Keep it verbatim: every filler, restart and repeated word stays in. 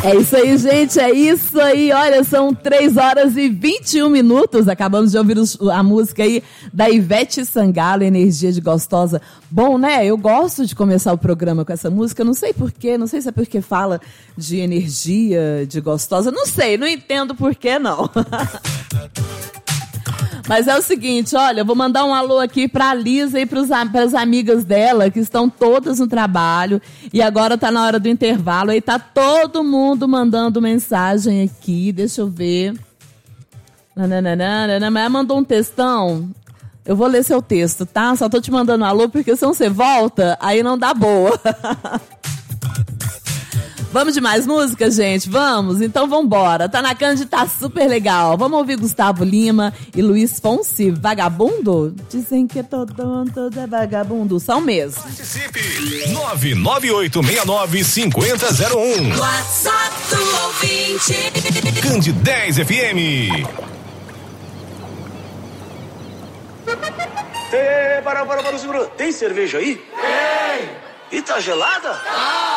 É isso aí, gente, é isso aí. Olha, são três horas e vinte e um minutos. Acabamos de ouvir os, a música aí da Ivete Sangalo, Energia de Gostosa. Bom, né? Eu gosto de começar o programa com essa música. Não sei porquê, não sei se é porque fala de energia, de gostosa. Não sei, não entendo porquê, não. Mas é o seguinte, olha, eu vou mandar um alô aqui pra Lisa e pros, pras amigas dela, que estão todas no trabalho. E agora tá na hora do intervalo. Aí tá todo mundo mandando mensagem aqui. Deixa eu ver. Nananana, mas mandou um textão. Eu vou ler seu texto, tá? Só tô te mandando um alô, porque se você volta, aí não dá boa. Vamos de mais música, gente? Vamos? Então vambora. Tá na Cândido, tá super legal. Vamos ouvir Gustavo Lima e Luiz Fonsi, Vagabundo? Dizem que todo mundo é vagabundo. São mesmo. Participe! nove nove oito seis nove cinco zero zero um. WhatsApp do ouvinte. Cândido dez F M. Tem, para, para, para, segura. Tem cerveja aí? Tem. E tá gelada? Ah.